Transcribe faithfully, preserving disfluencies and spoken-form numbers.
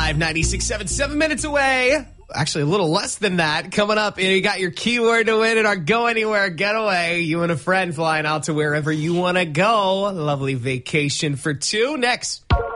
Live ninety-six point seven, seven minutes away. Actually, a little less than that. Coming up, you got your keyword to win in our Go Anywhere Getaway. You and a friend flying out to wherever you want to go. Lovely vacation for two. Next.